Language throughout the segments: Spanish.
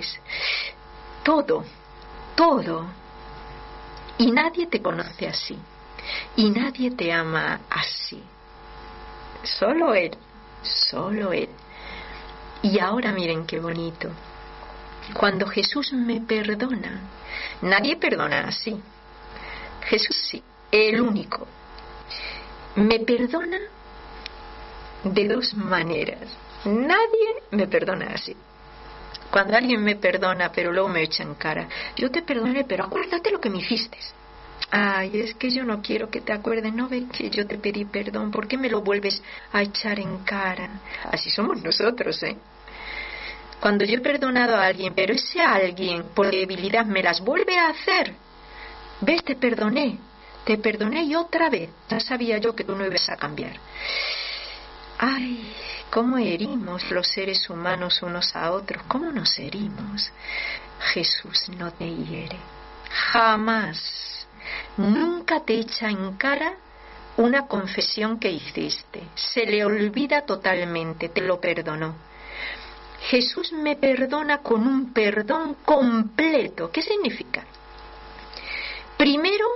mereces. Todo, todo. Y nadie te conoce así. Y nadie te ama así. Solo Él, solo Él. Y ahora miren qué bonito. Cuando Jesús me perdona, nadie perdona así. Jesús sí, el único. Me perdona de dos maneras. Nadie me perdona así. Cuando alguien me perdona, pero luego me echa en cara, yo te perdonaré, pero acuérdate lo que me hiciste. Ay, es que yo no quiero que te acuerdes, ¿no ves que yo te pedí perdón? ¿Por qué me lo vuelves a echar en cara? Así somos nosotros, ¿eh? Cuando yo he perdonado a alguien, pero ese alguien por debilidad me las vuelve a hacer, ¿ves? Te perdoné y otra vez, ya sabía yo que tú no ibas a cambiar. Ay, cómo herimos los seres humanos unos a otros, cómo nos herimos. Jesús no te hiere, jamás, nunca te echa en cara una confesión que hiciste, se le olvida totalmente, te lo perdonó. Jesús me perdona con un perdón completo. ¿Qué significa? Primero,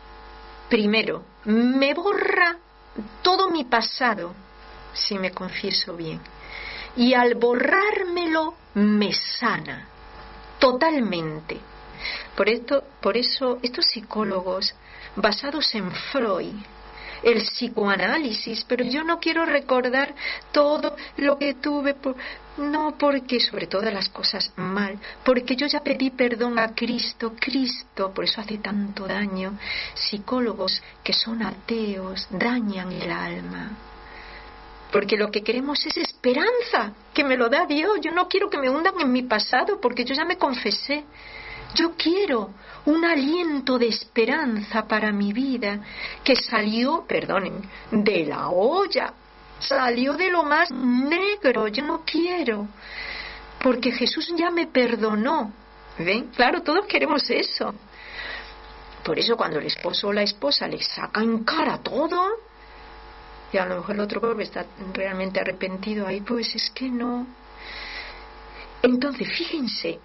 me borra todo mi pasado, si me confieso bien. Y al borrármelo, me sana totalmente. Por eso, estos psicólogos basados en Freud, el psicoanálisis, pero yo no quiero recordar todo lo que tuve, no, porque sobre todas las cosas mal, porque yo ya pedí perdón a Cristo, por eso hace tanto daño. Psicólogos que son ateos dañan el alma, porque lo que queremos es esperanza, que me lo da Dios. Yo no quiero que me hundan en mi pasado, porque yo ya me confesé. Yo quiero un aliento de esperanza para mi vida que salió, perdonen, de la olla, salió de lo más negro. Yo no quiero, porque Jesús ya me perdonó. ¿Ven? Claro, todos queremos eso. Por eso cuando el esposo o la esposa le saca en cara todo, y a lo mejor el otro pobre está realmente arrepentido, ahí pues es que no. Entonces, fíjense,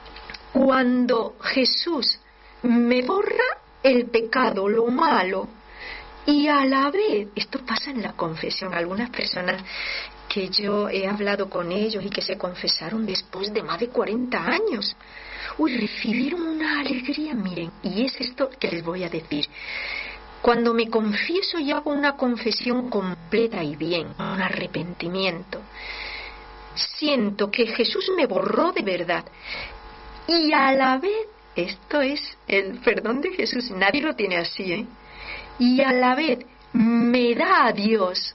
cuando Jesús me borra el pecado, lo malo, y a la vez, esto pasa en la confesión, algunas personas que yo he hablado con ellos y que se confesaron después de más de 40 años, recibieron una alegría, miren, y es esto que les voy a decir. Cuando me confieso y hago una confesión completa y bien, un arrepentimiento, siento que Jesús me borró de verdad. Y a la vez, esto es el perdón de Jesús, nadie lo tiene así, ¿eh? Y a la vez me da a Dios,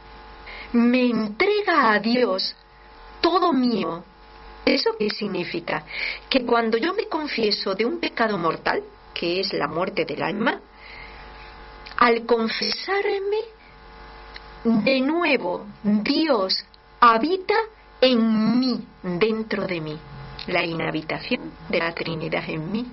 me entrega a Dios todo mío. ¿Eso qué significa? Que cuando yo me confieso de un pecado mortal, que es la muerte del alma, al confesarme, de nuevo Dios habita en mí, dentro de mí. La inhabitación de la Trinidad en mí.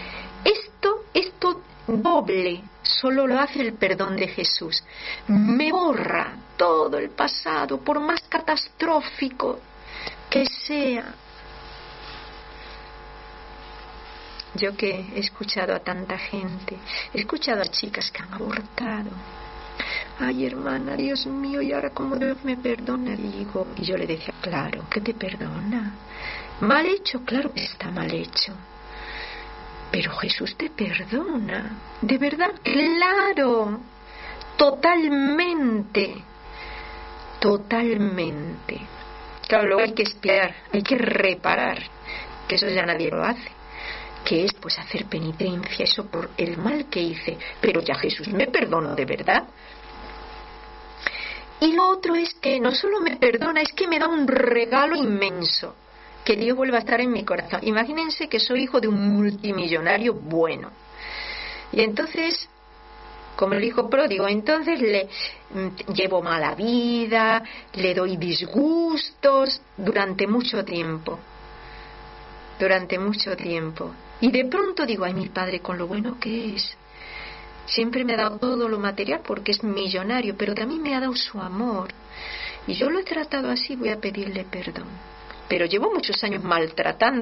Esto doble solo lo hace el perdón de Jesús. Me borra todo el pasado, por más catastrófico que sea. Yo que he escuchado a tanta gente, he escuchado a chicas que han abortado. Ay, hermana, Dios mío, y ahora cómo Dios me perdona, digo. Y yo le decía, claro, que te perdona. Mal hecho, claro que está mal hecho. Pero Jesús te perdona. De verdad, claro. Totalmente. Totalmente. Claro, luego hay que expiar, hay que reparar. Que eso ya nadie lo hace. Que es pues hacer penitencia, eso por el mal que hice. Pero ya Jesús me perdonó de verdad. Y lo otro es que no solo me perdona, es que me da un regalo inmenso. Que Dios vuelva a estar en mi corazón. Imagínense que soy hijo de un multimillonario bueno. Y entonces, como el hijo pródigo, entonces le llevo mala vida, le doy disgustos durante mucho tiempo. Y de pronto digo, ay, mi padre, con lo bueno que es. Siempre me ha dado todo lo material porque es millonario, pero también me ha dado su amor. Y yo lo he tratado así, voy a pedirle perdón. Pero llevo muchos años maltratando